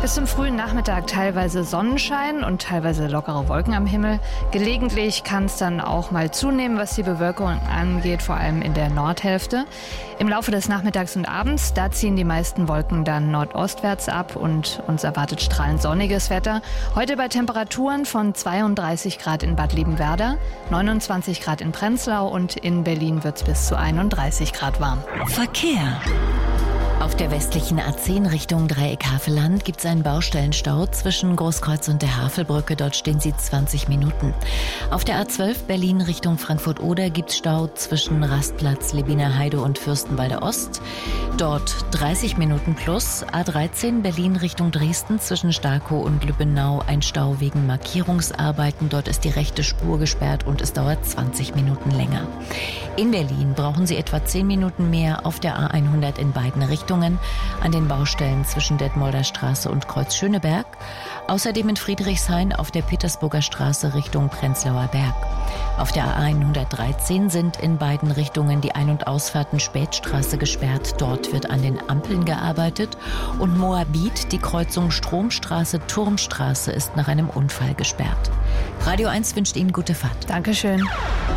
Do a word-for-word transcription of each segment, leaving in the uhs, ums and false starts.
Bis zum frühen Nachmittag teilweise Sonnenschein und teilweise lockere Wolken am Himmel. Gelegentlich kann es dann auch mal zunehmen, was die Bewölkung angeht, vor allem in der Nordhälfte. Im Laufe des Nachmittags und Abends, da ziehen die meisten Wolken dann nordostwärts ab und uns erwartet strahlend sonniges Wetter. Heute bei Temperaturen von zweiunddreißig Grad in Bad Liebenwerda, neunundzwanzig Grad in Prenzlau und in Berlin wird es bis zu einunddreißig Grad warm. Verkehr. Auf der westlichen A zehn Richtung Dreieck-Havelland gibt es einen Baustellenstau zwischen Großkreuz und der Havelbrücke. Dort stehen sie zwanzig Minuten. Auf der A zwölf Berlin Richtung Frankfurt-Oder gibt es Stau zwischen Rastplatz, Lebiner Heide und Fürstenwalde Ost. Dort dreißig Minuten plus. A dreizehn Berlin Richtung Dresden zwischen Starkow und Lübbenau ein Stau wegen Markierungsarbeiten. Dort ist die rechte Spur gesperrt und es dauert zwanzig Minuten länger. In Berlin brauchen Sie etwa zehn Minuten mehr auf der A hundert in beiden Richtungen. An den Baustellen zwischen Detmolder Straße und Kreuz Schöneberg. Außerdem in Friedrichshain auf der Petersburger Straße Richtung Prenzlauer Berg. Auf der A hundertdreizehn sind in beiden Richtungen die Ein- und Ausfahrten Spätstraße gesperrt. Dort wird an den Ampeln gearbeitet. Und Moabit, die Kreuzung Stromstraße-Turmstraße, ist nach einem Unfall gesperrt. Radio eins wünscht Ihnen gute Fahrt. Dankeschön.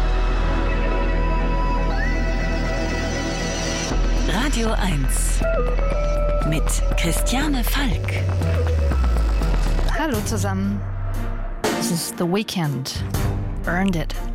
Radio eins mit Christiane Falk. Hallo zusammen. This is The Weeknd. Earned It.